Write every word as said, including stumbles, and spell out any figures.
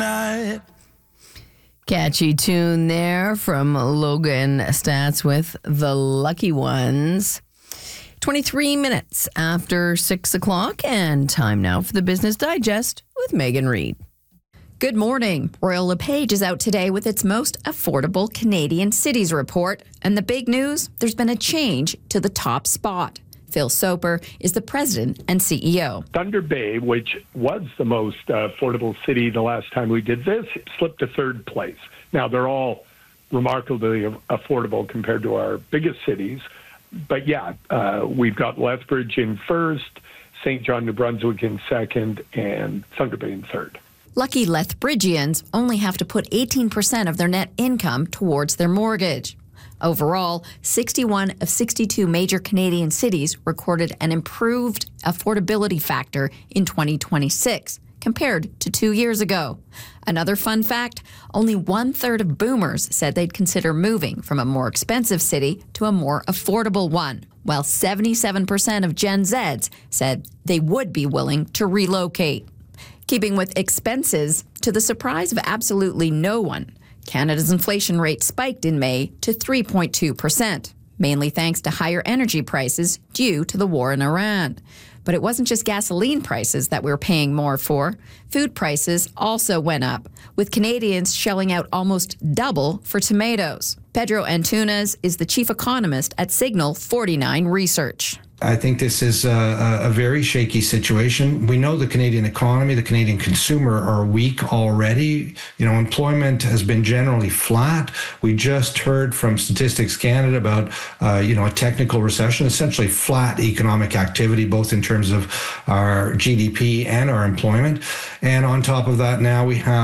night. Catchy tune there from Logan Stats with The Lucky Ones. twenty-three minutes after six o'clock, and time now for the Business Digest with Megan Reid. Good morning. Royal LePage is out today with its most affordable Canadian cities report. And the big news, there's been a change to the top spot. Phil Soper is the president and C E O. Thunder Bay, which was the most uh, affordable city the last time we did this, slipped to third place. Now, they're all remarkably affordable compared to our biggest cities. But yeah, uh, we've got Lethbridge in first, Saint John, New Brunswick in second, and Thunder Bay in third. Lucky Lethbridgians only have to put eighteen percent of their net income towards their mortgage. Overall, sixty-one of sixty-two major Canadian cities recorded an improved affordability factor in twenty twenty-six compared to two years ago. Another fun fact, only one-third of boomers said they'd consider moving from a more expensive city to a more affordable one, while seventy-seven percent of Gen Zs said they would be willing to relocate. Keeping with expenses, to the surprise of absolutely no one, Canada's inflation rate spiked in May to three point two percent, mainly thanks to higher energy prices due to the war in Iran. But it wasn't just gasoline prices that we were paying more for. Food prices also went up, with Canadians shelling out almost double for tomatoes. Pedro Antunes is the chief economist at Signal forty-nine Research. I think this is a, a very shaky situation. We know the Canadian economy, the Canadian consumer are weak already. You know, employment has been generally flat. We just heard from Statistics Canada about, uh, you know, a technical recession, essentially flat economic activity, both in terms of our G D P and our employment. And on top of that, now we have